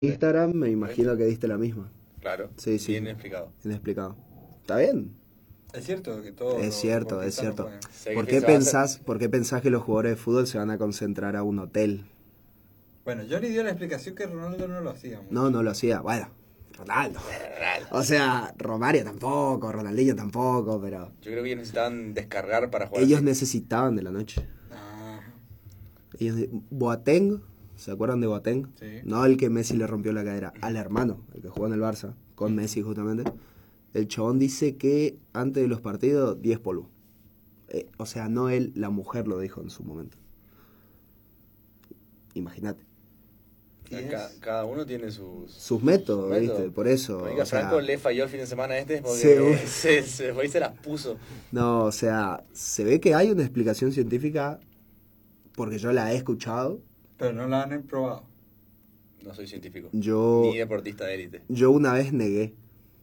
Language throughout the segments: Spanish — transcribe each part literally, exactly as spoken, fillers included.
Instagram, me imagino que diste la misma. Claro, Sí, sí. bien explicado. Bien explicado. ¿Está bien? Es cierto que todo. Es cierto, es cierto. Sé ¿Por que qué, se va a hacer- pensás, ¿Por qué pensás que los jugadores de fútbol se van a concentrar a un hotel? Bueno, Johnny dio la explicación que Ronaldo no lo hacía. mucho. No, no lo hacía. Bueno, Ronaldo. O sea, Romario tampoco, Ronaldinho tampoco, pero Yo creo que ellos necesitaban descargar para jugar. ellos así. necesitaban de la noche. Ah, Ellos, Boateng, ¿se acuerdan de Boateng? Sí. No el que Messi le rompió la cadera, al hermano, el que jugó en el Barça, con Messi justamente. El chabón dice que antes de los partidos, diez polvos. Eh, o sea, no él, la mujer lo dijo en su momento. Imagínate. O sea, diez. ca- cada uno tiene sus... Sus métodos, sus métodos. ¿viste? Por eso. Oiga, o sea, Franco le falló el fin de semana a este porque Seguro. se, se fue y se las puso. No, o sea, se ve que hay una explicación científica, porque yo la he escuchado. pero no la han probado. No soy científico. Yo, Ni deportista de élite. yo una vez negué.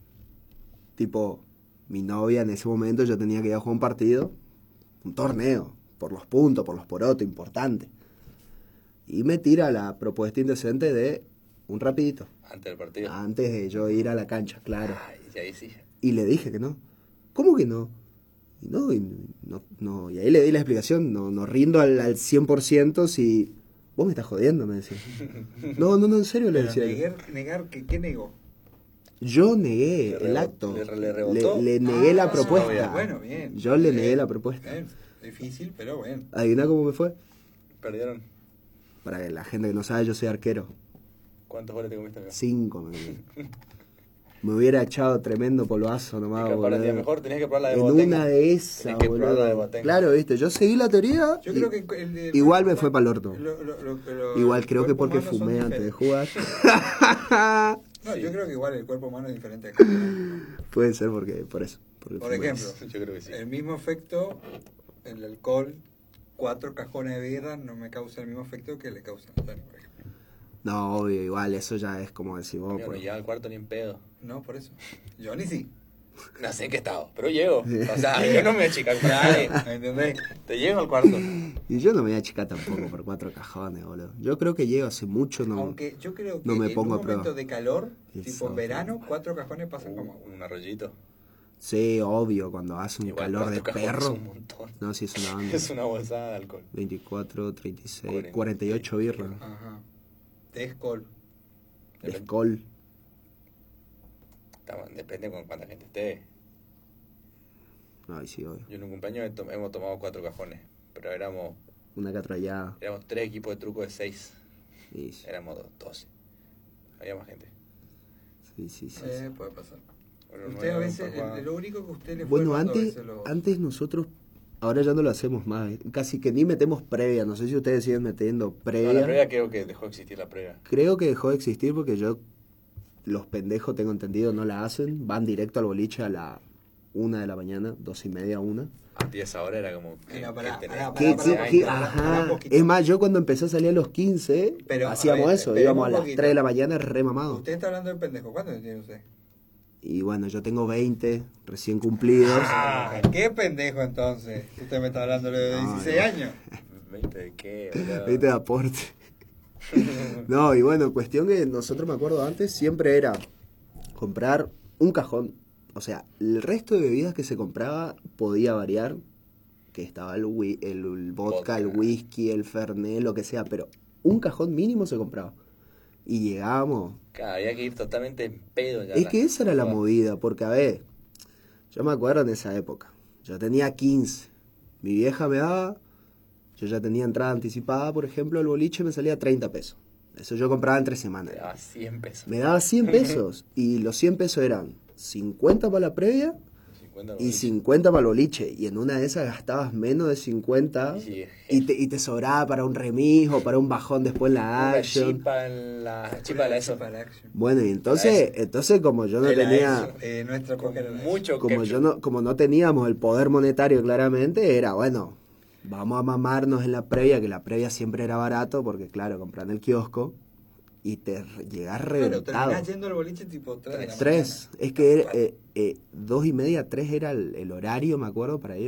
Tipo, mi novia en ese momento yo tenía que ir a jugar un partido, un torneo, por los puntos, por los porotos, importante. Y me tira la propuesta indecente de un rapidito, Antes del partido. antes de yo ir a la cancha, claro. Ay, y ahí sí. Y le dije que no. ¿Cómo que no? Y no, y no, no. Y ahí le di la explicación, no, no rindo al, al cien por ciento si... Vos me estás jodiendo, me decía. No, no, no, en serio le Pero decía. yo. negar, negar que, ¿qué negó? Yo negué Le el rebot- acto. le- le rebotó. Le, le negué la Ah, propuesta. Bueno, bien. Yo le Bien, negué la propuesta. bien. Difícil, pero bueno. ¿Adivina cómo me fue? Perdieron. Para que la gente que no sabe, yo soy arquero. ¿Cuántos goles te comiste acá? Cinco. Me, me hubiera echado tremendo polvazo Y nomás, capaz la boludo. tía mejor tenías que probar la de En Boateng. una de esas, Tenés que probar la de boludo. Boateng. Claro, viste, yo seguí la teoría. Yo y creo que el, el- igual me el- fue pa'l orto. lo- lo- lo- lo- Igual el creo que cuerpo porque humano son fumé antes de diferentes. jugar. No, Sí. yo creo que igual el cuerpo humano es diferente. a cada Puede ser porque, por eso. porque Por fumé. ejemplo, Yo creo que sí. el mismo efecto, el alcohol, cuatro cajones de birra no me causa el mismo efecto que le causa a Tony, por ejemplo. No, obvio, igual, eso ya es como decir vos. Amigo, no pues. llega al cuarto ni en pedo. No, por eso. Johnny sí. No sé en qué estado, pero llego. O sea, yo no me voy a achicar con nadie. ¿Me entendés? Te llego al cuarto. Y yo no me voy a achicar tampoco por cuatro cajones, boludo. Yo creo que llego hace mucho, no. Aunque yo creo que no me en pongo un a prueba. momento de calor, Eso, tipo en verano, cuatro cajones pasan como agua. Un, un arroyito. Sí, obvio, cuando hace un Igual calor de cuatro cajones perro. es un montón. No, sí, es una banda. Es una bolsada de alcohol. veinticuatro, treinta y seis, Cuarenta. cuarenta y ocho birras. Ajá. De escol. De Skol. Estamos- Depende con cuánta gente esté. Ay, sí, obvio. Yo en un cumpleaños he to- hemos tomado cuatro cajones. Pero éramos Una catrallada. éramos tres equipos de truco de seis. Sí, sí, Éramos do- doce. Había más gente. sí, sí, sí. Eh, puede pasar. Bueno, Usted a nueve, veces, papá. el- lo único que usted le fue Bueno, dando a antes, veces lo- antes nosotros, ahora ya no lo hacemos más. eh. Casi que ni metemos previa. No sé si ustedes siguen metiendo No, previa. la previa creo que dejó de existir la previa. Creo que dejó de existir porque yo, los pendejos, tengo entendido, no la hacen. Van directo al boliche a la una de la mañana, dos y media, una. Antes esa hora era como que, Mira, pará, que tenés pará, ¿Qué- pará, qué- pará, qué- pará, ajá. pará un poquito. Es más, yo cuando empecé a salir a los quince, Pero, a hacíamos ver, eso. esperemos Íbamos a un las poquito. tres de la mañana re mamados. Usted está hablando de pendejo. ¿Cuánto tiene usted? Y bueno, yo tengo veinte recién cumplidos. Ah, ¿qué pendejo entonces? Usted me está hablando de No, dieciséis no. años. veinte de qué, boludo? veinte de aporte. No, y bueno, cuestión que nosotros, me acuerdo antes, siempre era comprar un cajón. O sea, el resto de bebidas que se compraba podía variar. Que estaba el, wi- el, el vodka, el Vodka. whisky, el fernet, lo que sea. Pero un cajón mínimo se compraba. Y llegábamos. Claro, había que ir totalmente en pedo ya. Es que esa era la movida, porque a ver, yo me acuerdo en esa época. Yo tenía quince. Mi vieja me daba. Yo ya tenía entrada anticipada, por ejemplo, el boliche me salía treinta pesos. Eso yo compraba en tres semanas. Te daba cien pesos. Me daba cien pesos. Y los cien pesos eran cincuenta para la previa cincuenta y boliches. cincuenta para el boliche. Y en una de esas gastabas menos de cincuenta Y sí, y te, y te sobraba para un remis o para un bajón después en la Una action. chipa en la chipa de la eso. Para action. Bueno, y entonces, entonces como yo no De la tenía... ESO. Eh, nuestra Con época era la mucho Como ketchup. yo no, como no teníamos el poder monetario claramente, era bueno, vamos a mamarnos en la previa, que la previa siempre era barato, porque claro, compran el kiosco y te re- llegás Pero reventado. terminás yendo al boliche tipo tres de la Tres, mañana. es que era, eh, eh, dos y media, tres era el, el horario, me acuerdo, para ir.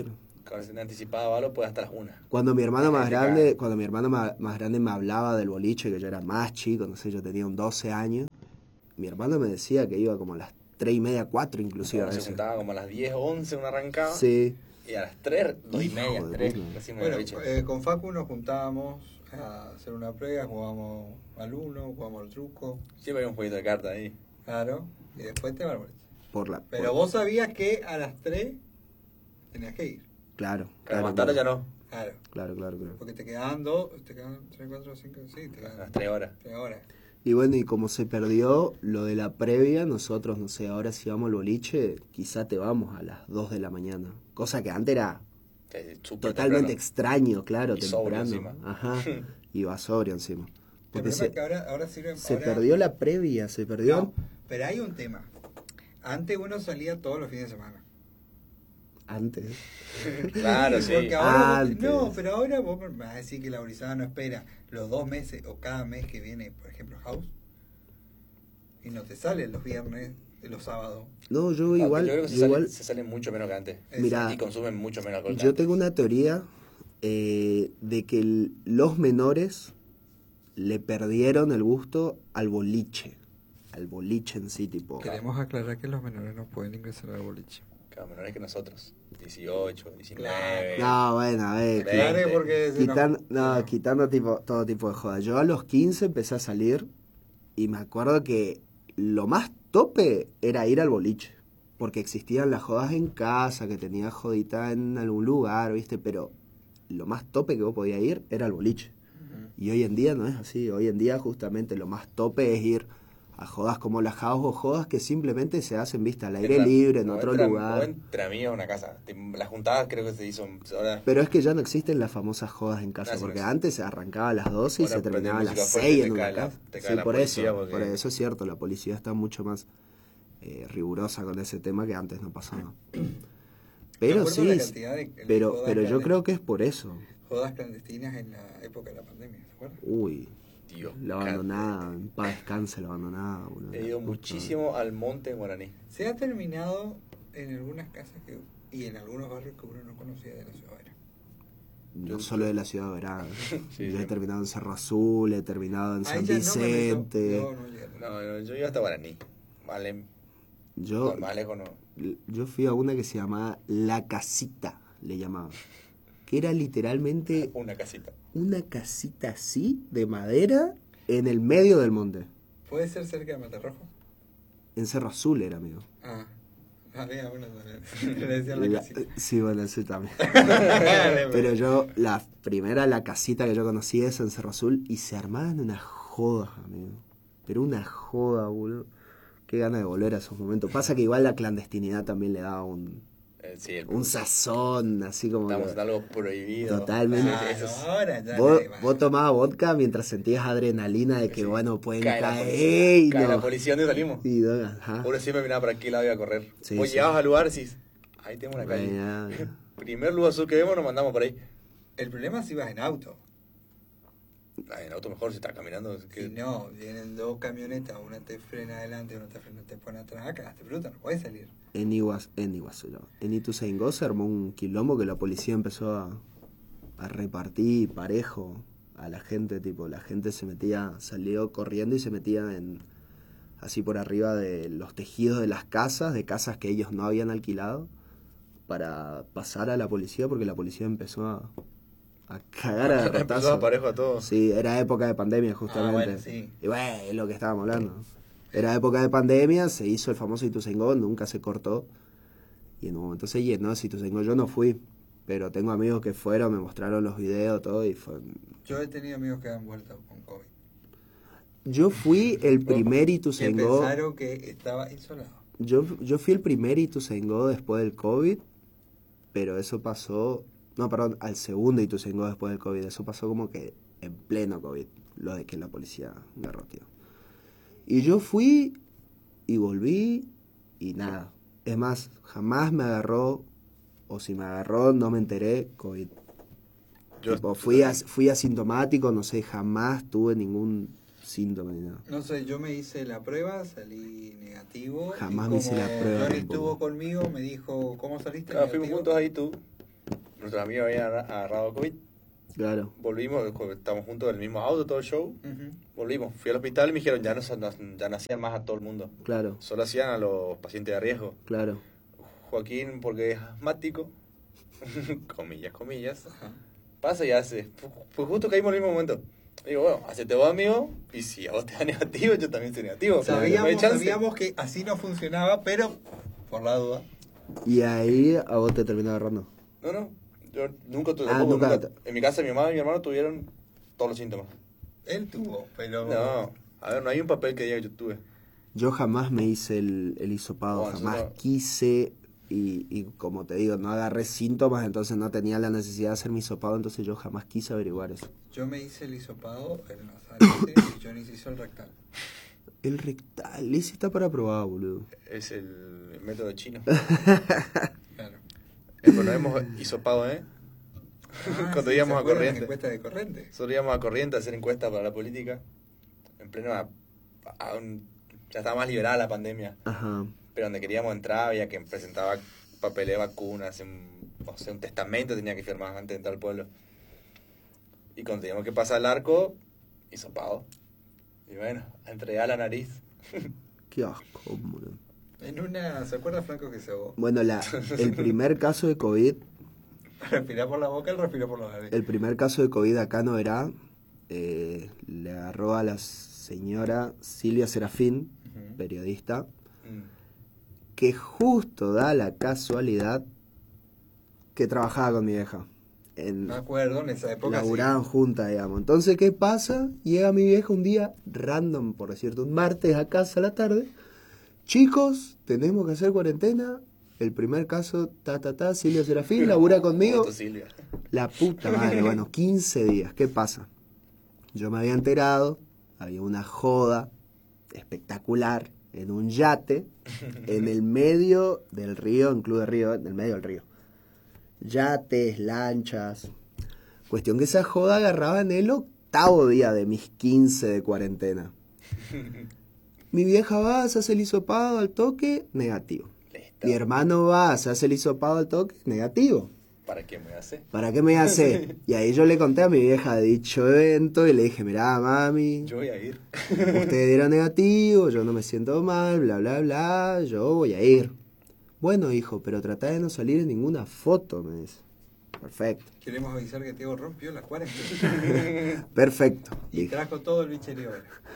Cuando se anticipaba algo, pues hasta las una. Cuando mi hermano más Te grande, cagas. cuando mi hermano más, más grande me hablaba del boliche, que yo era más chico, no sé, yo tenía un doce años, mi hermano me decía que iba como a las tres y media, cuatro inclusive a Cuando se veces. juntaba como a las diez, once, una arrancaba. Sí, Y a las tres, dos y Hijo media, de tres, puta. casi me Bueno, boliche. eh, con Facu nos juntábamos a hacer una prueba, jugábamos al uno, jugábamos al truco, Siempre hay un jueguito de cartas ahí. claro, y después te vas al boliche. por la... Pero por- vos sabías que a las tres tenías que ir. Claro, Claro, claro, más tarde ya claro, no. Claro. claro, claro, claro. Porque te quedaban dos, te quedaban tres, cuatro, cinco, sí, te A las quedaban tres horas. tres horas. Y bueno, y como se perdió lo de la previa, nosotros, no sé, ahora si vamos al boliche, quizá te vamos a las dos de la mañana. Cosa que antes era Sí, súper totalmente temprano. extraño, claro, Y sobrio temprano. encima. Ajá, y va sobrio encima. El Porque problema se, es que ahora, ahora sirven se ahora- perdió la previa, se perdió... No, pero hay un tema. Antes uno salía todos los fines de semana. Antes. Claro, sí. Porque ahora vos- Antes. no, pero ahora vos me vas a decir que la gurizada no espera los dos meses o cada mes que viene, por ejemplo, House. Y no te salen los viernes, los sábados. No, yo Ah, igual, yo creo que se, yo sale, igual, se sale mucho menos que antes. Mirá, Y consumen mucho menos alcohol que yo antes. tengo una teoría eh, de que el- los menores le perdieron el gusto al boliche, al boliche en sí, tipo. Queremos aclarar que los menores no pueden ingresar al boliche. Claro, menores que nosotros. dieciocho, diecinueve. No, bueno, a ver, Veinte. Claro, porque se quitan- nos- no, no. quitando tipo, todo tipo de jodas. Yo a los quince empecé a salir y me acuerdo que lo más tope era ir al boliche. Porque existían las jodas en casa, que tenías jodita en algún lugar, ¿viste? Pero lo más tope que vos podías ir era al boliche. Y hoy en día no es así. Hoy en día justamente lo más tope es ir a jodas como la house o jodas que simplemente se hacen, vista al aire Entra- libre, en o otro entra- lugar. O entre amigos a una casa. Las juntadas creo que se hizo ahora. Pero es que ya no existen las famosas jodas en casa, Ah, sí, porque no existe. antes se arrancaba a las doce y Ahora se terminaba a prende las música fuerte y seis te en una cae la- casa. te cae Sí, la por policía eso, porque- por eso es cierto, la policía está mucho más eh, rigurosa con ese tema que antes no pasaba. Pero acuerdo la sí, cantidad de- de pero, jodas pero yo grandes. creo que es por eso. Jodas clandestinas en la época de la pandemia, ¿te acuerdas? Uy, Dios, la abandonada, en paz descanse la abandonada. boludo. He ido muchísimo al monte en Guaraní. Se ha terminado en algunas casas que, y en algunos barrios que uno no conocía de la ciudad. Era. No solo de la ciudad de Verán. Sí, Yo he sí. terminado en Cerro Azul, he terminado en San Ahí ya no me meto. Vicente. Yo no llegué. No, no, yo iba hasta Guaraní. Vale, Yo, no, más lejos no. yo fui a una que se llamaba La Casita, le llamaban. Que era literalmente Una casita. una casita así, de madera, en el medio del monte. ¿Puede ser cerca de Matarrojo? En Cerro Azul era, amigo. Ah, había una también. Le decían la La- casita. sí, bueno, sí también. Pero yo, la primera, la casita que yo conocí es en Cerro Azul y se armaban unas jodas, amigo. Pero una joda, boludo. Qué gana de volver a esos momentos. Pasa que igual la clandestinidad también le daba un, Eh, sí, el, un sazón, así como... estamos que- en algo prohibido. Totalmente. Ah, Ah, eso es- ahora ya Vos, nadie va. vos tomabas vodka mientras sentías adrenalina de que, Sí. bueno, pueden Cae la caer policía, y cae no. la policía, ¿dónde salimos? Y no, ajá. Uno siempre miraba para qué lado iba a correr. Sí, Vos sí. llegabas al lugar y decís, ahí tengo una calle. Bueno, Primer lugar azul que vemos, nos mandamos por ahí. El problema es si vas en auto. Ah, en auto mejor, si estás caminando. es que- Si no, vienen dos camionetas, una te frena adelante, una te frena, te pone atrás, acá te bruta, no puedes salir. en Iguazú, en Iguazú, no. En Ituzaingó se armó un quilombo que la policía empezó a, a repartir parejo a la gente, tipo, la gente se metía, salió corriendo y se metía en así por arriba de los tejidos de las casas, de casas que ellos no habían alquilado, para pasar a la policía, porque la policía empezó a, a cagar a Empezó rotazos. a parejo a todos. Sí, era época de pandemia justamente. Ah, bueno, sí. Y bueno, es lo que estábamos hablando. Era época de pandemia, se hizo el famoso Ituzaingó, nunca se cortó. Y en un momento se llenó ese Ituzaingó. Yo no fui, pero tengo amigos que fueron, me mostraron los videos, todo, y fue... Yo he tenido amigos que han vuelto con COVID. Yo fui el primer Que Ituzaingó... pensaron que estaba insolado. Yo, yo fui el primer Ituzaingó después del COVID, pero eso pasó... No, perdón, al segundo Ituzaingó después del COVID. Eso pasó como que en pleno COVID, lo de que la policía garroteó. Y yo fui y volví y nada. Es más, jamás me agarró, o si me agarró, no me enteré, COVID. Yo- Tipo, fui, as- fui asintomático, no sé, jamás tuve ningún síntoma ni nada. No sé, yo me hice la prueba, salí negativo. Jamás y me hice como la prueba Johnny tampoco. estuvo conmigo, me dijo, ¿cómo saliste Claro, fuimos negativo? juntos ahí tú. nuestros amigos habían agarra- agarrado COVID. Claro. Volvimos, estamos juntos en el mismo auto, todo el show. Ujú. Volvimos, fui al hospital y me dijeron, ya no, no- ya no hacían más a todo el mundo. Claro, Solo hacían a los pacientes de riesgo. claro. Joaquín, porque es asmático, comillas, comillas, Ajá. pasa y hace. Pues justo caímos en el mismo momento. Digo, bueno, hacete vos, amigo, y si a vos te da negativo, yo también soy negativo. No hay Sabíamos, chance. sabíamos que así no funcionaba, pero por la duda. Y ahí a vos te terminó agarrando. No, no, yo nunca tuve. Ah, tampoco, nunca- nunca- En mi casa, mi mamá y mi hermano tuvieron todos los síntomas. Él tuvo, pero. No, a ver, no hay un papel que diga que yo tuve. Yo jamás me hice el, el hisopado, Bueno, jamás nosotros- quise y, y como te digo, no agarré síntomas, entonces no tenía la necesidad de hacer mi hisopado, entonces yo jamás quise averiguar eso. Yo me hice el hisopado, el nasal y Johnny se hizo el rectal. El rectal, ese está para probar, boludo. Es el método chino. Claro. Eh, pues nos hemos hisopado, ¿eh? Ah, Cuando sí, íbamos ¿se a acuerdan? Corrientes. Encuesta de Corrientes. Nosotros íbamos a Corrientes a hacer encuestas para la política. En pleno. A, a un- ya estaba más liberada la pandemia. Ajá. Pero donde queríamos entrar había que presentaba papel de vacunas, un, no sé, un testamento tenía que firmar antes de entrar al pueblo. Y cuando teníamos que pasar el arco, hisopado. Y bueno, a entregar la nariz. Qué asco, boludo. En una, ¿se acuerda Franco que se ahogó? Bueno, la, el primer caso de COVID, Respirá por la boca, él respiró por la nariz. el primer caso de COVID acá no era, eh, le agarró a la señora Silvia Serafín, Ujú. periodista, Mm. que justo da la casualidad que trabajaba con mi vieja. En, Me acuerdo, en esa época laburaban sí. juntas, digamos. Entonces, ¿qué pasa? Llega mi vieja un día random, por decirte, un martes a casa a la tarde. Chicos, tenemos que hacer cuarentena. El primer caso, ta, ta, ta, Silvia Serafín, labura conmigo. Foto, Silvia. La puta madre, bueno, quince días. ¿Qué pasa? Yo me había enterado, había una joda espectacular en un yate en el medio del río, en Club de Río, en el medio del río. Yates, lanchas. Cuestión que esa joda agarraba en el octavo día de mis quince de cuarentena. Mi vieja va, se hace el hisopado al toque, negativo. Listo. Mi hermano va, se hace el hisopado al toque, negativo. ¿Para qué me hace? ¿Para qué me hace? Y ahí yo le conté a mi vieja de dicho evento y le dije, mirá, mami, Yo voy a ir. usted era negativo, yo no me siento mal, bla, bla, bla, yo voy a ir. Bueno, hijo, pero trata de no salir en ninguna foto, me dice. Perfecto, Queremos avisar que Teo rompió la cuarentena. perfecto. Y Dije. trajo todo el bicherío.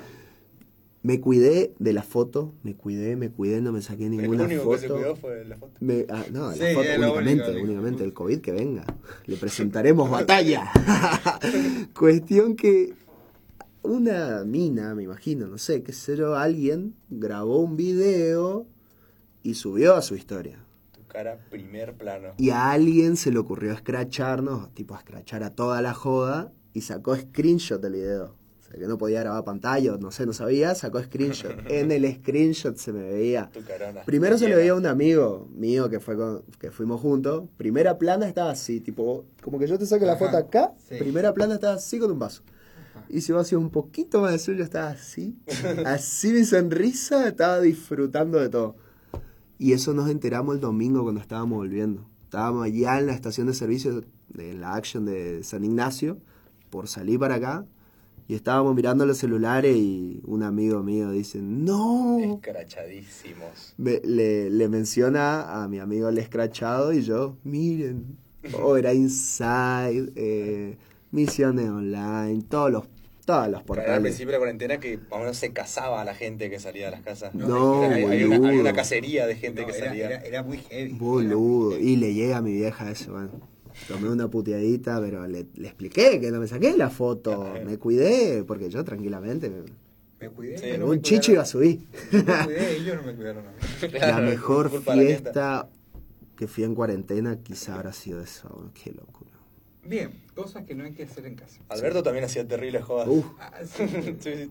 Me cuidé de la foto, me cuidé, me cuidé, no me saqué El ninguna único que se foto. cuidó fue la foto. Me- ah, no, la Sí, foto es lo únicamente, único, lo únicamente único. el COVID que venga. Le presentaremos batalla. Cuestión que una mina, me imagino, no sé, qué sé yo, alguien grabó un video y subió a su historia. Tu cara, primer plano. Y a alguien se le ocurrió escracharnos, tipo a escrachar a toda la joda, y sacó screenshot del video. O sea, que no podía grabar pantalla, no sé, no sabía, sacó screenshot. En el screenshot se me veía. Tu carona. Primero se le Llena. veía a un amigo mío que fue con, que fuimos juntos. Primera plana estaba así, tipo, como que yo te saque la Ajá, foto acá. sí. Primera plana estaba así con un vaso. Y si vos hacías un poquito más de sur, yo estaba así. Así mi sonrisa, estaba disfrutando de todo. Y eso nos enteramos el domingo cuando estábamos volviendo. Estábamos allá en la estación de servicio, en la Action de San Ignacio, por salir para acá. Y estábamos mirando los celulares y un amigo mío dice, ¡no! Escrachadísimos. Me- le, le menciona a mi amigo el escrachado y yo, miren, oh, era Inside, eh, Misiones Online, todos los, todos los Pero era al portales. principio de la cuarentena que más o menos se casaba a la gente que salía de las casas. No, Era- hay, hay una, boludo. había una cacería de gente No, que era, salía. era, era muy heavy. Boludo, Era muy heavy. y le llega a mi vieja eso, bueno. Tomé una puteadita, pero le, le expliqué que no me saqué la foto, me cuidé, porque yo tranquilamente, me- Me cuidé. Sí, ellos no un me chicho iba a cuidaron. subir. Yo me cuidé, ellos no me cuidaron a mí. La Claro, mejor culpa de la gente. fiesta que fui en cuarentena quizá habrá sido esa, bueno, qué locura. Bien, cosas que no hay que hacer en casa. Alberto también hacía terribles jodas. Uf, Ah, sí. Sí, sí.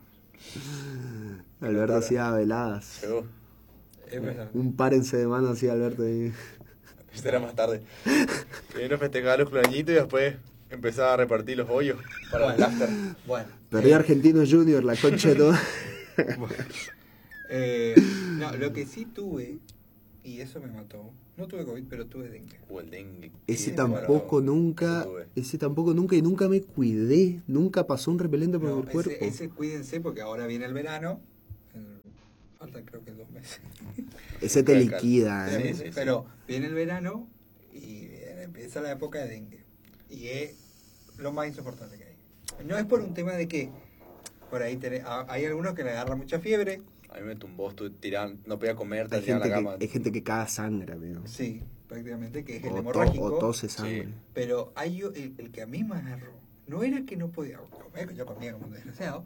Alberto hacía veladas. Llegó. Es verdad. Un párense de mano hacía Alberto ahí. Esto era más tarde. Primero festejaba los cumpleañitos y después empezaba a repartir los bollos para el after. Bueno. Perdió eh, Argentinos Junior, la concha de todo. eh, no, lo que sí tuve y eso me mató. No tuve COVID, pero tuve dengue. O el dengue. Ese Sí, tampoco bueno, nunca, eso tuve. ese tampoco nunca y nunca me cuidé, nunca pasó un repelente por No, el cuerpo. ese, ese cuídense porque ahora viene el verano. eh, Faltan creo que dos meses. Ese te Calcal. liquida, Sí, ¿eh? sí, sí. Pero viene el verano y viene- empieza la época de dengue. Y es lo más insoportable que hay. No es por un tema de que por ahí tenés- a- hay algunos que le agarran mucha fiebre. A mí me tumbó, estuve tirando, no podía comer, Hay tirado gente, en la que, cama. hay gente que caga sangre, amigo. Sí, prácticamente, que es el O, to- hemorrágico. o tose sangre. Sí. Pero hay o- el, el que a mí me agarró. No era que no podía comer, yo comía como un desgraciado.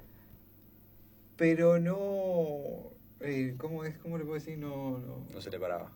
Pero no. eh, ¿Cómo es? ¿Cómo le puedo decir? No. No. No se le paraba.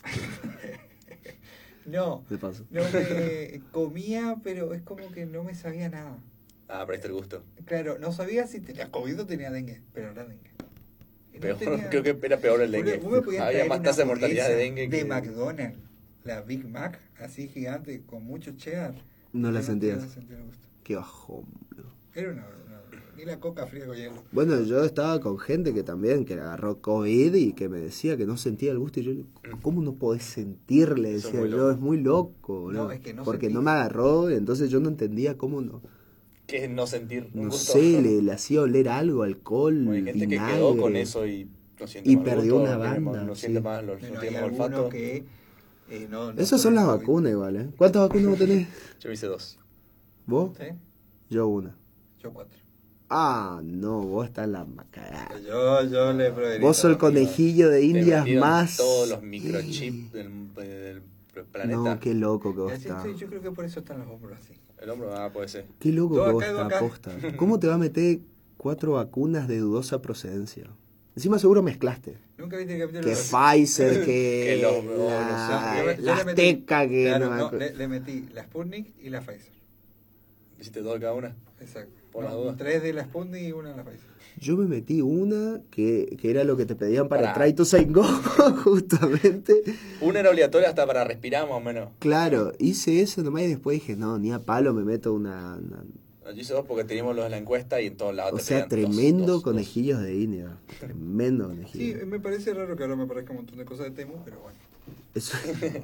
No. De paso. No me comía, pero es como que no me sabía nada. Ah, perdiste el gusto. Claro, no sabía si tenía COVID o tenía dengue, pero era dengue. Y no Peor, tenía- creo que era peor el Vos me- dengue. vos me podías Había traer más una tasa de mortalidad de hamburguesa dengue de que... McDonald's, la Big Mac, así gigante, con mucho cheddar. No la Y sentías. te sentía el gusto. Qué bajón, boludo. Era una, una- ni la coca fría con hielo. Bueno, yo estaba con gente que también, que agarró COVID y que me decía que no sentía el gusto. Y yo, le- ¿cómo no podés sentir? Le Eso es decía muy yo, loco. es muy loco, boludo. No, es que no Porque sentí. no me agarró, entonces yo no entendía cómo no. ¿Qué es no sentir un No gusto? sé, le, le hacía oler algo, alcohol, Bueno, hay gente vinagre. que quedó con eso y no siente Y más perdió gusto, una no tiene más- banda, no sí. siente más, los, Bueno, no hay tiene más algunos olfato. que eh, no, no Esas son las COVID. vacunas igual, ¿eh? ¿Cuántas vacunas vos tenés? Yo me hice dos. ¿Vos? ¿Sí? Yo una. Yo cuatro. Ah, no, vos estás en la macagada. Yo, yo le proveería. Vos sos el conejillo de Le Indias metieron más... todos los microchips del, del planeta. No, qué loco que Y vos así estás. estoy, yo creo que por eso están los hombros así. El hombro, ah, puede ser. Qué loco Dos que vos acá, dos estás, acá. posta. ¿Cómo te va a meter cuatro vacunas de dudosa procedencia? Encima seguro mezclaste. Nunca viste el capítulo Que de- Pfizer, que, Que los- No, la, yo le- yo la le metí- Azteca, que... claro, no me no, acuerdo. le, le metí la Sputnik y la Pfizer. ¿Hiciste dos de cada una? Exacto. Por No, la duda. tres de la Sputnik y una de la Pfizer. Yo me metí una que, que era lo que te pedían para Pará. Try to Say Go, justamente. Una era obligatoria hasta para respirar más o menos. Claro, hice eso nomás y después dije, no, ni a palo me meto una... una- Yo hice dos porque teníamos los de la encuesta y en todos lados O te sea, pedían dos, tremendo dos, dos. conejillos de India. Tremendo Sí, conejillo. me parece raro que ahora me parezca un montón de cosas de Temu, pero bueno. Eso,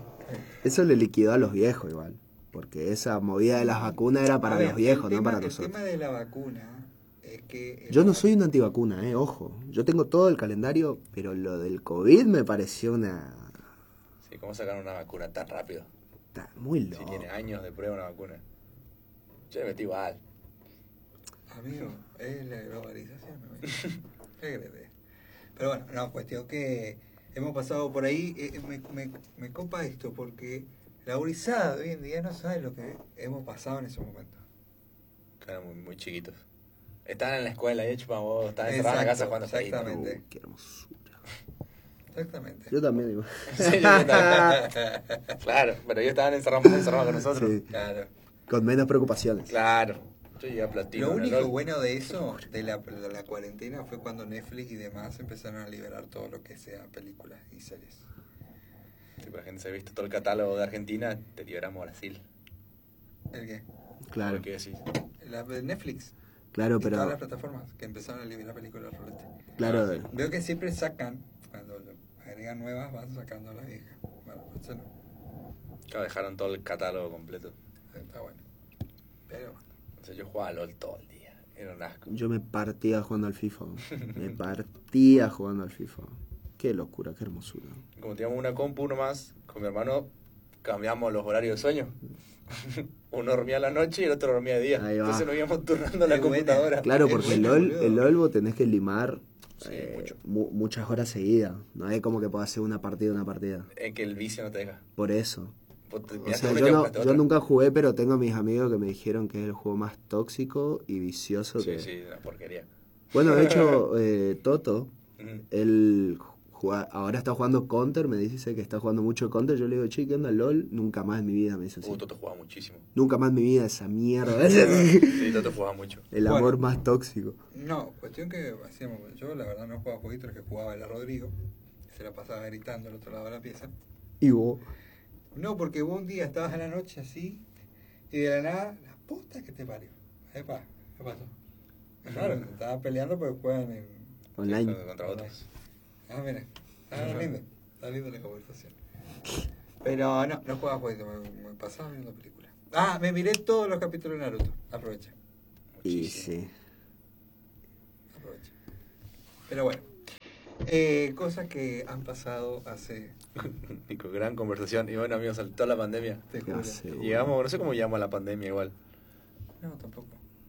eso le liquidó a los viejos igual. Porque esa movida de las vacunas era para A ver, los viejos, el no tema- para nosotros. El tema de la vacuna es que... Yo no soy un antivacuna, eh, ojo. Yo tengo todo el calendario, pero lo del COVID me pareció una... Sí, ¿cómo sacaron una vacuna tan rápido? Está muy Si loco. tiene años de prueba una vacuna. Yo me metí igual. Amigo, es la globalización, ¿no? ¿Qué crees? Pero bueno, no, cuestión que hemos pasado por ahí. eh, me, me, me copa esto porque la gurizada de hoy en día no sabe lo que hemos pasado en ese momento. Eran muy, muy chiquitos. Estaban en la escuela y chupan vos, estaban encerrados en la casa Exacto, jugando ahí. exactamente. Uh, qué hermosura. Exactamente. Yo también digo. Sí, yo también. Claro, pero ellos estaban encerrados, encerrados con nosotros. Sí, Claro. con menos preocupaciones. Claro. Yo llegué a platino. Lo en el único LOL. bueno de eso, de la, de la cuarentena, fue cuando Netflix y demás empezaron a liberar todo lo que sea películas y series. Sí, pero la gente se ha visto todo el catálogo de Argentina, te liberamos a Brasil. ¿El qué? Claro, ¿Por qué decís? La de Netflix. claro, Y todas las pero... plataformas que empezaron a liberar películas rolete. Claro, Veo que siempre sacan, cuando agregan nuevas, van sacando las viejas. Bueno, eso no. Claro, dejaron todo el catálogo completo. Está bueno. Pero, O sea, yo jugaba LOL todo el día. Era un asco. yo me partía jugando al FIFA. Me partía jugando al FIFA. Qué locura, qué hermosura. Como teníamos una compu uno más, con mi hermano cambiamos los horarios de sueño. Uno dormía a la noche y el otro dormía de día. Ahí va. Entonces nos íbamos turnando la Qué buena. computadora. Claro, Es porque el bueno, LOL, boludo. el LOL vos tenés que limar Sí, eh, mucho. mu- muchas horas seguidas. No es como que puedas hacer una partida, una partida. Es que el vicio no te deja. Por eso. Vos te- O mirá, sea, te yo, metías no, con yo otra. nunca jugué, pero tengo mis amigos que me dijeron que es el juego más tóxico y vicioso Sí, que... sí, una porquería. Bueno, de hecho, eh, Toto, Mm. él juega- ahora está jugando Counter, me dice que está jugando mucho Counter. Yo le digo, che, ¿qué onda LOL? Nunca más en mi vida, me dice así. Uh, Toto jugaba muchísimo. Nunca más en mi vida esa mierda. Sí, Toto jugaba mucho. El Bueno. amor más tóxico. no, cuestión que hacíamos. Yo, la verdad, no jugaba jueguitos, que jugaba era Rodrigo. Que se la pasaba gritando al otro lado de la pieza. Y vos, No, porque vos un día estabas en la noche así, y de la nada, la puta que te parió. Epa, ¿qué pasó? Claro, estabas peleando porque juegan en. online. Contra otros. Ah, mira, ah, lindo. Está linda la conversación. Pero no, no jugaba jueguito, me, me pasaba viendo películas. Ah, me miré todos los capítulos de Naruto. Aproveché. Y sí. Aproveché. Pero bueno. Eh, cosas que han pasado hace... Nico, gran conversación. Y bueno, amigos, saltó la pandemia. Te juro. Ya sé, boludo. Llegamos, no sé cómo llegamos a la pandemia igual. No, tampoco.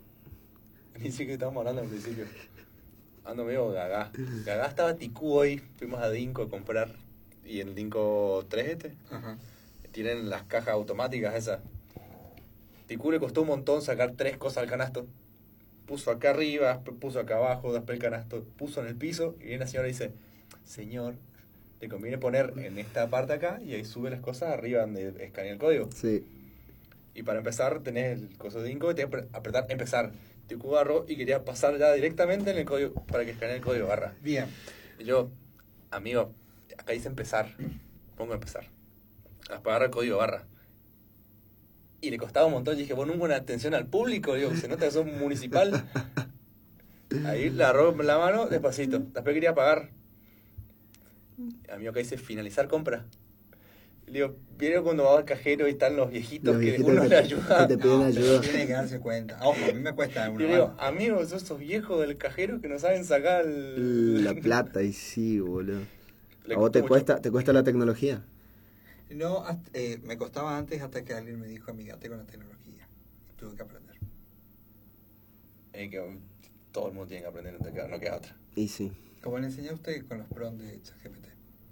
Ni siquiera estábamos hablando al principio. Ando medio gagá. Gagá estaba Ticú hoy. Fuimos a Dinko a comprar. Y en Dinko tres este Ajá. tienen las cajas automáticas esas. Ticú le costó un montón sacar tres cosas al canasto. Puso acá arriba, después puso acá abajo, después el canasto puso en el piso. Y viene la señora y dice: señor, le conviene poner en esta parte acá. Y ahí sube las cosas arriba donde escanea el código. Sí. Y para empezar tenés el coso de Dinko y tenés que apretar empezar. Ticú agarró y quería pasar ya directamente en el código para que escanee el código barra. Bien. Y yo, amigo, acá dice empezar. Pongo empezar. Apagar el código barra. Y le costaba un montón. Y dije, vos nunca una atención al público. Digo, se nota que sos municipal. Ahí le agarró la mano despacito. Después quería pagar. Amigo, acá dice finalizar compra. Y le digo, ¿vieron cuando va al cajero y están los viejitos, Los que viejitos uno que le te- ayuda? que te piden No, ayuda. Tiene que darse cuenta. Ojo, a mí me cuesta Y una le digo, mano. amigos, sos esos viejos del cajero que no saben sacar el... La plata, y sí, boludo. Le ¿A vos costó te mucho. cuesta, te cuesta la tecnología? No, hasta- eh, me costaba antes hasta que alguien me dijo, amigate con la tecnología. Y tuve que aprender. Eh, que todo el mundo tiene que aprender, no te queda, no queda otra. Y sí. Como le enseñé a usted con los prompts de ChatGPT.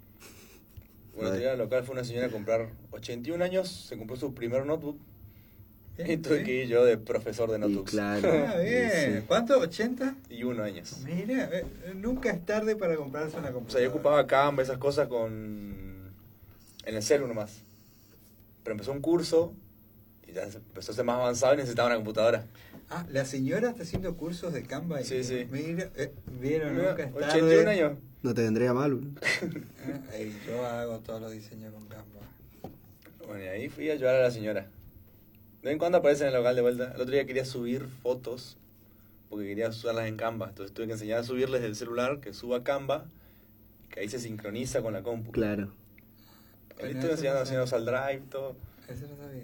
Bueno, el día local fue una señora a comprar ochenta y un años, se compró su primer notebook y tuve que ir yo de profesor de Y notebooks. claro. Ah, bien. Sí. ¿Cuánto? ¿ochenta? Y uno años. Mira, eh, nunca es tarde para comprarse una O sea, computadora. yo ocupaba Canva, esas cosas con... en el celu nomás. Pero empezó un curso y ya se empezó a ser más avanzado y necesitaba una computadora. Ah, la señora está haciendo cursos de Canva. Y Sí, sí. Mira, eh, vieron, Mira, nunca es ochenta y un tarde. años. No te vendría mal, boludo. Ah, ey, yo hago todos los diseños con Canva. Bueno, y ahí fui a ayudar a la señora. De vez en cuando aparece en el local de vuelta. El otro día quería subir fotos porque quería usarlas en Canva. Entonces tuve que enseñar a subirles del celular, que suba a Canva, que ahí se sincroniza con la compu. Claro. Ahí Bueno, estoy eso enseñando no a haciendo al drive, todo. Eso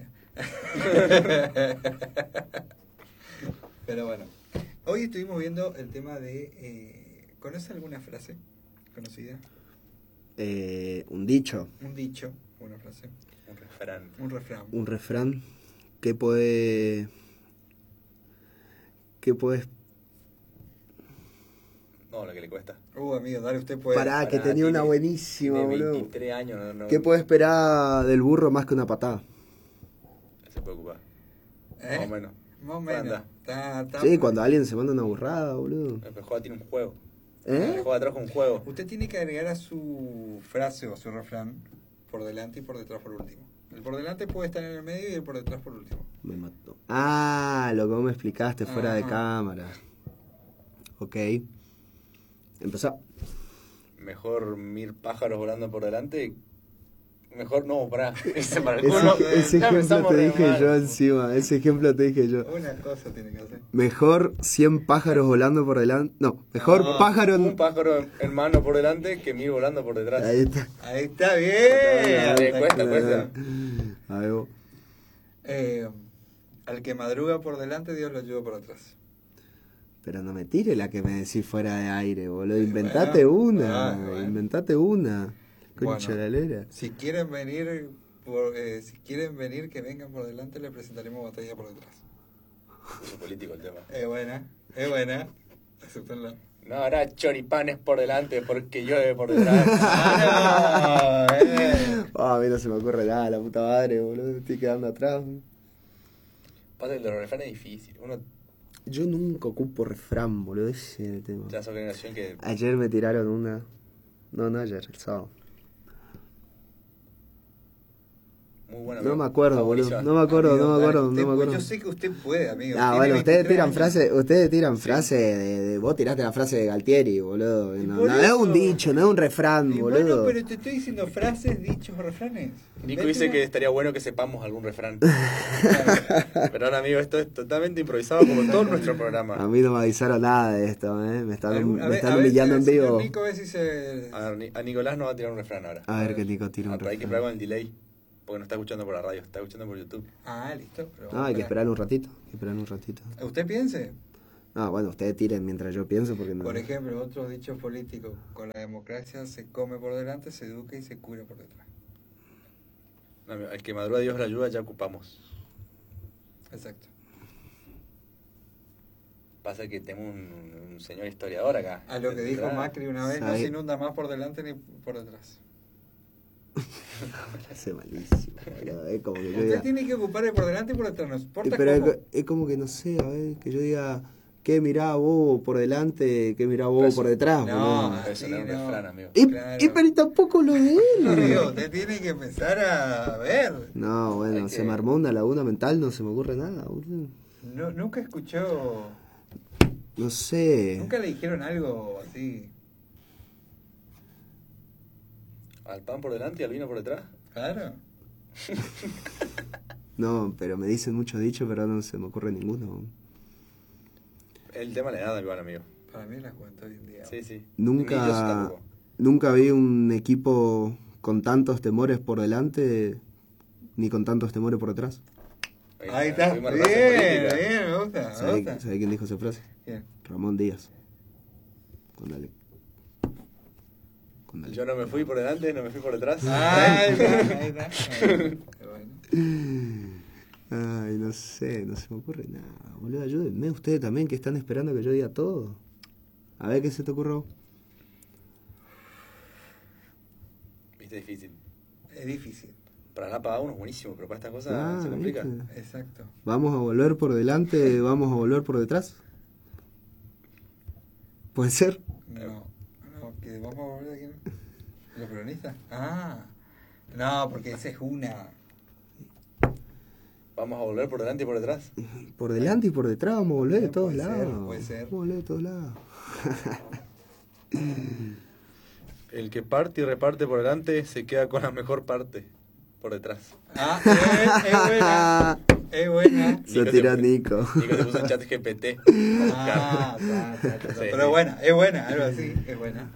no sabía. Pero bueno, hoy estuvimos viendo el tema de... Eh, ¿conoce alguna frase conocida? Eh, un dicho, Un dicho, una frase, Un refrán. un refrán. un refrán. ¿Qué puede... ¿Qué puedes... No, lo que le cuesta. Uh, amigo, dale, usted puede. Pará, que Pará, tenía una tiene- buenísima, Tiene boludo. veintitrés años, no, no, ¿Qué puede esperar del burro más que una patada? se puede ocupar. ¿Eh? Más o menos. Más o menos. Anda. Está- está- Sí, cuando alguien se manda una burrada, boludo. El juego tiene un juego. ¿Eh? El juego atrás con un juego. Usted tiene que agregar a su frase o a su refrán por delante y por detrás por último. El por delante puede estar en el medio y el por detrás por último. Me mató. Ah, lo que vos me explicaste fuera de Ajá. cámara. Ok. Empezó. Mejor mil pájaros volando por delante. Mejor no, pará. Ese para el Ese, culo. ej- ese Ya ejemplo empezamos te re dije mal. yo encima. Ese ejemplo te dije yo. Una cosa tiene que hacer. Mejor cien pájaros volando por delante. No, mejor No, pájaro. Un pájaro en, en mano por delante que mil volando por detrás. Ahí está. Ahí está bien. Dale, cuesta, cuesta. A ver, vos. Eh, al que madruga por delante, Dios lo ayuda por atrás. Pero no me tire la que me decís fuera de aire, boludo. Eh, Inventate bueno. una. Ah, bueno. Inventate una. Concha Bueno. la lera. Si quieren venir, por, eh, si quieren venir que vengan por delante, les presentaremos batalla por detrás. Es político el tema. Es buena, es buena. Acéptenla. No, ahora choripanes por delante porque llueve por detrás. Ah, no, eh. Ah, a mí no se me ocurre nada, la puta madre, boludo. Estoy quedando atrás. Pasa que el de los refranes es difícil. Uno Yo nunca ocupo refrán, boludo. Ese es el tema. ya sos generación que Ayer me tiraron una. No, no ayer, el sábado. Muy buena. No amigo. me acuerdo, boludo. Favoriza. No me acuerdo, Amigo, no me dale, acuerdo, usted no me puede, acuerdo. Yo sé que usted puede, amigo. Ah, Tiene bueno, ustedes veintitrés tiran años. frases, ustedes tiran frases de, de- vos tiraste la frase de Galtieri, boludo. Y No, por no es un eso- dicho, no es un refrán, Y bueno, boludo. pero te estoy diciendo frases, dichos o refranes. Nico Vete dice una- que estaría bueno que sepamos algún refrán. Pero ahora, amigo, esto es totalmente improvisado como todo nuestro A programa. mí no me avisaron nada de esto, ¿eh? Me están, algún- a me ver- están a ver, humillando en señor vivo. Nico, a ver si se... A, ver, Ni- a Nicolás nos va a tirar un refrán ahora. A ver qué Nico tira Ah, un pero hay que refrán. esperar con el delay. Porque no está escuchando por la radio, está escuchando por YouTube. Ah, listo. Pero No, hay que esperar un ratito, hay que esperar un ratito. Usted piense. Ah, bueno, ustedes tiren mientras yo pienso porque no. Por ejemplo, otros dichos políticos. Con la democracia se come por delante, se educa y se cura por detrás. No, amigo, el que madruga Dios la ayuda, ya ocupamos. Exacto. Pasa que tengo un, un señor historiador acá. A lo que dijo Claro. Macri una vez, no ¿Sabe? se inunda más por delante ni por detrás. Hace malísimo, boludo. Es como que yo Usted diga. tiene que ocupar el por delante y por detrás, no Eh, importa Pero cómo. es, es como que no sé, a ver, que yo diga, ¿qué mirá vos por delante? ¿Qué mirá vos Pero eso- por detrás? No, boludo? Eso sí, no es un no. refrán, amigo. Y, claro. y pero y tampoco lo de Amigo, él. usted tiene que empezar a ver. No, bueno, Hay se que- me armó una laguna mental, no se me ocurre nada, boludo. No, nunca escuchó, No sé. nunca le dijeron algo así. Al pan por delante y al vino por detrás. Claro. No, pero me dicen muchos dichos, pero no se me ocurre ninguno. El tema le da igual, amigo. Para mí la juventud hoy en día. Sí, sí. Nunca- Ni yo tampoco. Nunca vi un equipo con tantos temores por delante, ni con tantos temores por detrás. Ahí está. Fuimos a Bien, la clase política. bien, me gusta, me ¿Sabe, gusta. sabe quién dijo esa frase? Bien. Ramón Díaz. Con Ale- con Ale- Yo no me fui por delante, no me fui por detrás. Ahí está, ahí está. Qué bueno. Ay, no sé, no se me ocurre nada. Boludo, ayúdenme ustedes también que están esperando que yo diga todo. A ver qué se te ocurrió. Viste, difícil. Es difícil. Para la paga uno es buenísimo, pero para estas cosas Ah, se complica. ¿viste? Exacto. ¿Vamos a volver por delante? ¿Vamos a volver por detrás? ¿Puede ser? No, no, que vamos a volver de aquí. ¿Los peronistas? Ah. No, porque esa es una. Vamos a volver por delante y por detrás. Por delante y por detrás vamos a volver de Eh, todos puede ser, lados. puede ser. Vamos a volver de todos lados. El que parte y reparte por delante se queda con la mejor parte por detrás. Ah, es, es buena. Es buena. Se Nico tira te- Nico. Nico te puso en chat G P T. Ah, ta, ta, ta, ta. Sí. Pero buena, es buena, algo así, es buena.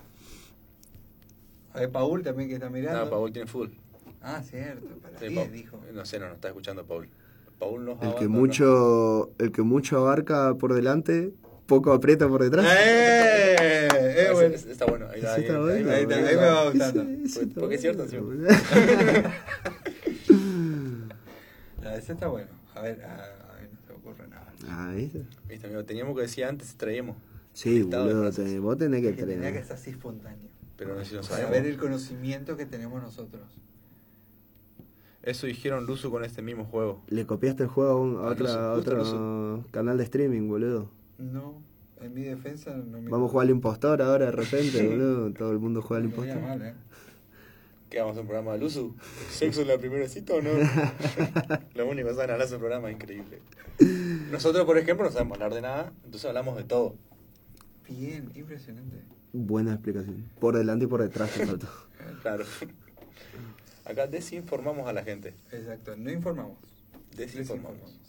A ver, Paul también que está mirando. No, Paul tiene full. Ah, cierto, para Sí, diez Paul- dijo. No sé, no, no está escuchando Paul. Paul nos El que abandonó. mucho, el que mucho abarca por delante, poco aprieta por detrás. ¡Eh! Ese- Es bueno. ese está bueno. Ahí, Ese ahí, está ahí, bueno, ahí está, boludo. ahí me va gustando. Ese- ese está Porque es cierto, bueno, sí. boludo. Ah, ese está bueno. A ver, a, a ver, no se me ocurre nada. Ah, ¿viste? Viste, amigo, teníamos que decir antes, traíamos. Sí, Listado de boludo, frases. te- vos tenés que Que tenía que tener. ser así espontáneo. Pero no sé si lo Para sabemos. ver el conocimiento que tenemos nosotros. Eso dijeron Luzu con este mismo juego. Le copiaste el juego a, un- a Ah, otra, Luzu, a justo otro canal de streaming, boludo. No, en mi defensa no me. Vamos a jugar al impostor ahora de repente, boludo. Todo el mundo juega al No me impostor. iba mal, ¿eh? ¿Qué vamos a hacer un programa de Luzu? ¿Sexo en la primera cita o no? Lo único que saben hablar es un programa increíble. Nosotros, por ejemplo, no sabemos hablar de nada, entonces hablamos de todo. Bien, impresionante. Buena explicación. Por delante y por detrás te faltó. Claro. Acá desinformamos a la gente. Exacto, no informamos. Desinformamos.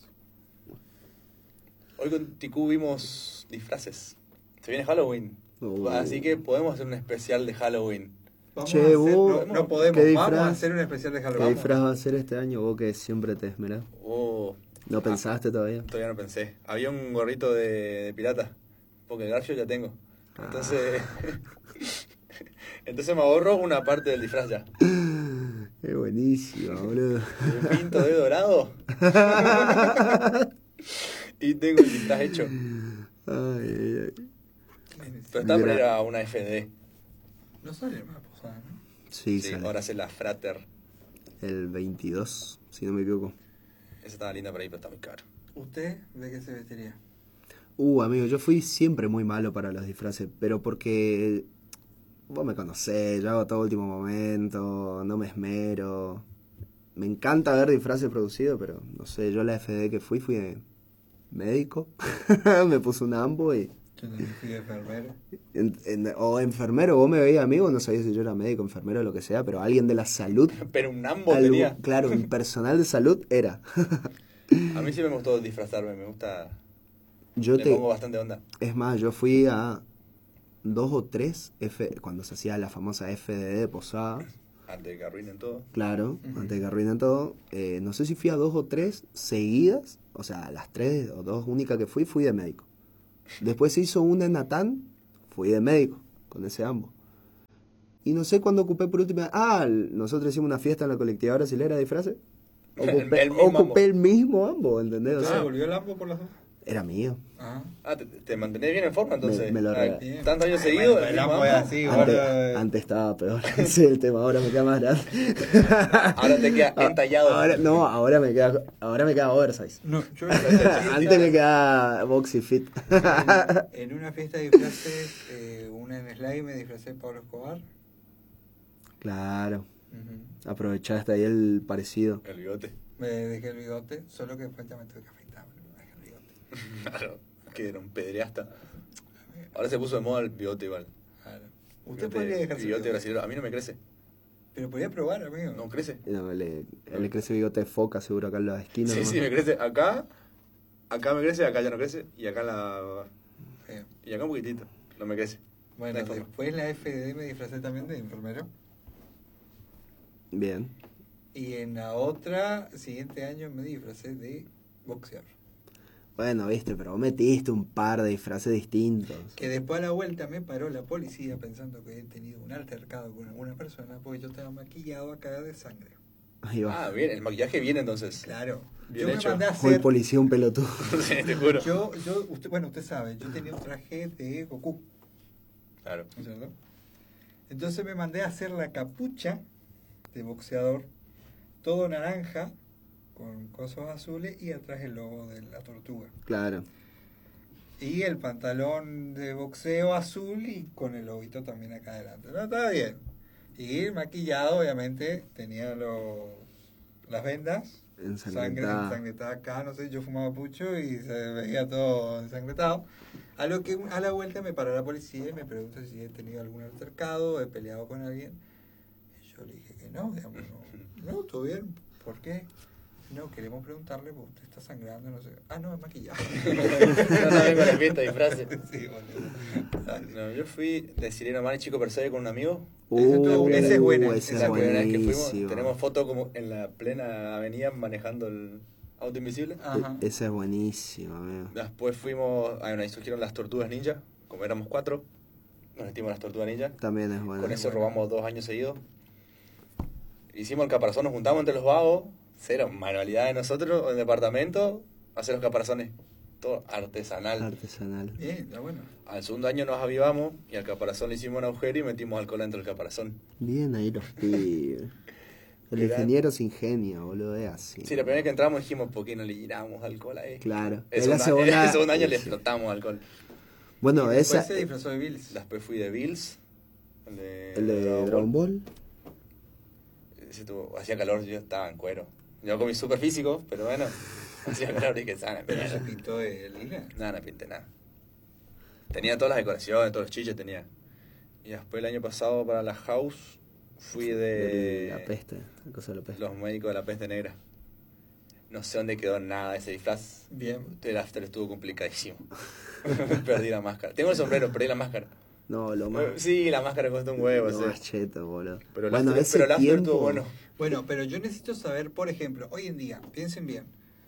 Hoy con Tiku vimos disfraces. Se viene Halloween. Uh. Así que podemos hacer un especial de Halloween. Vamos Che, a hacer, vos, no, no podemos, ¿qué vamos a disfraz? hacer un especial de ¿Qué Halloween. disfraz va a ser este año vos que siempre te esmerás? Oh, ¿No pensaste todavía? todavía no pensé. Había un gorrito de, de pirata. Porque el Garfio ya tengo. Entonces. Entonces me ahorro una parte del disfraz ya. Es buenísimo, boludo. Un pinto de dorado. Y tengo el disfraz hecho. Ay, ay, ay. Pero está para Mira. ir a una F D. No sale más posada, ¿no? Sí, Sí, sale. ahora hace la Frater. El veintidós, si no me equivoco. Esa estaba linda para ir, pero está muy caro. ¿Usted de qué se vestiría? Uh, amigo, yo fui siempre muy malo para los disfraces, pero porque vos me conocés, yo hago todo último momento, no me esmero. me encanta ver disfraces producidos, pero no sé, yo la F D que fui, fui de médico. Me puse un ambo y... Yo también fui enfermero. En, en, o enfermero, vos me veías amigo, no sabía si yo era médico, enfermero o lo que sea, pero alguien de la salud. Pero un ambo algo- tenía. Claro, un personal de salud era. A mí sí me gustó disfrazarme, me gusta. Yo Le te, pongo bastante onda. es más, yo fui a dos o tres F, cuando se hacía la famosa F D D de Posada, Antes de que arruinen todo. claro, antes de que arruinen todo. Eh, no sé si fui a dos o tres seguidas, o sea, las tres o dos únicas que fui, fui de médico. Después se hizo una en Natán, fui de médico, con ese ambo. Y no sé cuándo ocupé por última. Ah, el- nosotros hicimos una fiesta en la colectividad brasilera de disfraces. Ocupé El mismo ocupé ambo. el mismo ambo, ¿entendés? O ¿Se sea, volvió el ambo por las dos? era mío. Ah. Ah, te, te mantenés bien en forma entonces. Me- me lo Ah, regalé. Bien. Tantos años Ay, seguidos. bueno, el el mismo ambo es ambo. así, Antes, boludo. antes estaba peor, ese es el tema, ahora me queda más grande. Ahora te queda Ah, entallado. Ahora, no, ahora me queda, ahora me queda oversize. No, yo Antes me quedaba boxy fit. en, en una fiesta de disfraces, eh, una en Slime me disfracé de Pablo Escobar. Claro, Ujú. aprovechaste ahí el parecido. El bigote. Me dejé el bigote, solo que después ya me tuve que afeitar, pero me dejé el bigote. Claro, que era un pedreasta. Ahora se puso de moda el bigote igual. Claro. Usted Bigote- podría dejarse el bigote bigote, brasilero. A mí no me crece. pero podría probar, amigo. No crece. No, le, le crece bigote de foca seguro acá en las esquinas. Sí, ¿no? sí, me crece. Acá, acá me crece, acá ya no crece. Y acá en la. Feo. Y acá un poquitito. No me crece. Bueno, No hay forma. después la F D D me disfracé también de enfermero. Bien. Y en la otra, siguiente año, me disfracé de boxeador. Bueno, viste, pero vos metiste un par de disfraces distintos. Que después a la vuelta me paró la policía pensando que he tenido un altercado con alguna persona porque yo estaba maquillado acá de sangre. Ahí va. Ah, bien, el maquillaje viene entonces. Claro. Bien yo hecho. me mandé a Fue el hacer... policía un pelotudo. Sí, te juro. Yo, yo, usted, bueno, usted sabe, yo tenía un traje de Goku, Claro. ¿no es cierto? Entonces me mandé a hacer la capucha de boxeador, todo naranja, con cosas azules y atrás el logo de la tortuga. Claro. Y el pantalón de boxeo azul y con el lobito también acá adelante. No, estaba bien. Y maquillado, obviamente, tenía los, las vendas, sangre Ensangrentada. ensangrentada acá, no sé, yo fumaba pucho y se veía todo ensangrentado. A lo que a la vuelta me paró la policía y me preguntó si he tenido algún altercado, he peleado con alguien. Y yo le dije que no, digamos, no, no, todo bien, ¿por qué? No, queremos preguntarle, porque usted está sangrando, no sé. Ah, no, es maquillaje. No, no vengo a la fiesta de disfraces. Sí, boludo. No, yo fui de Sireno Mar y Chico Persegue con un amigo. Uh, Esa es buena, ese Esa es primera vez que fuimos, buenísimo. tenemos fotos como en la plena avenida manejando el auto invisible. Ajá. E- Ese es buenísimo, amigo. Después fuimos, ahí ahí surgieron las tortugas ninja, como éramos cuatro, nos metimos las tortugas ninja. También es bueno. Con eso robamos dos años seguidos. Hicimos el caparazón, nos juntamos entre los vagos, cero manualidad de nosotros, en el departamento, hacer los caparazones, todo artesanal. Artesanal. Bien, está bueno. Al segundo año nos avivamos y al caparazón le hicimos un agujero y metimos alcohol dentro del caparazón. Bien ahí los pibes. El Era- ingeniero se ingenia, boludo, es así. Sí, la primera vez que entramos dijimos, ¿por qué no le llenamos alcohol ahí? Claro. El Es la segundo, segunda- el segundo año le sí. explotamos alcohol. Bueno, Y después esa. se disfrazó de Bills. Después fui de Bills. El de, El de Dragon Ball. Ese tuvo- hacía calor, yo estaba en cuero. Yo con mi super físico, pero bueno, hacía calor y que sana. Pero se pintó de lila. Nada, no pinté nada. Tenía todas las decoraciones, todos los chiches tenía. Y después el año pasado para la house fui De de la peste. La cosa de la peste. los médicos de la peste negra. No sé dónde quedó nada ese disfraz. Bien. El after estuvo complicadísimo. Perdí la máscara. Tengo el sombrero, perdí la máscara. No, lo más. Sí, la máscara costó un huevo, Lo sí. más cheto, boludo. Pero el bueno, after, ese pero el after tiempo. estuvo bueno. Bueno, pero yo necesito saber, por ejemplo, hoy en día, piensen bien,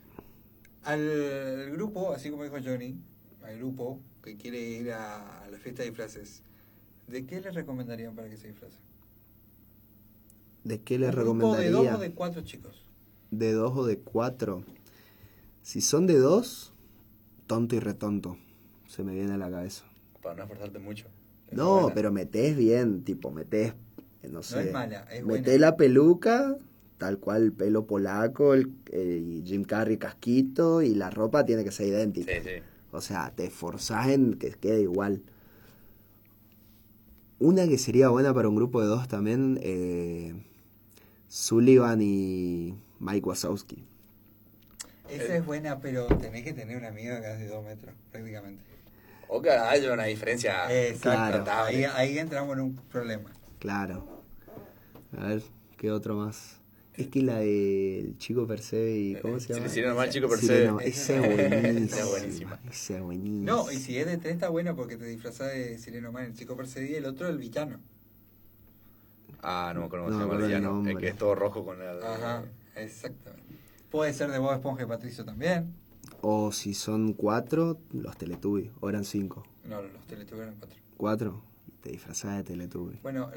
al grupo, así como dijo Johnny, al grupo que quiere ir a la fiesta de disfraces, ¿de qué les recomendarían para que se disfracen? ¿De qué le ¿Un grupo de recomendaría? dos o de cuatro chicos? ¿De dos o de cuatro? Si son de dos, tonto y retonto. Se me viene a la cabeza. Para no esforzarte mucho. Es No, buena. pero metés bien, tipo, metés, eh, no sé. es mala, es metés buena. la peluca, tal cual, pelo polaco, el, eh, y Jim Carrey casquito, y la ropa tiene que ser idéntica. Sí, sí. O sea, te esforzás en que quede igual. Una que sería buena para un grupo de dos también, eh, Sullivan y Mike Wazowski. Esa es buena, pero tenés que tener un amigo de casi dos metros, prácticamente. O que haya una diferencia. Exacto. Claro. Ahí, ahí entramos en un problema. Claro. A ver, ¿qué otro más? Es que la del chico Percebe y... ¿Cómo se llama? Sireno mal, chico Sireno, Percebe. esa es buenísima. Esa es buenísima. Esa es buenísima. No, y si es de tres está bueno porque te disfrazás de Sireno Man, el chico perseguía y el otro el villano. Ah, no me acuerdo cómo No se me llama el acuerdo el villano. El nombre. que es todo rojo con el. Ajá, exactamente. Puede ser de Bob Esponja y Patricio también. O si son cuatro, los Teletubbies. O eran cinco. No, los Teletubbies eran cuatro. ¿Cuatro? Y te disfrazás de Teletubbies. Bueno,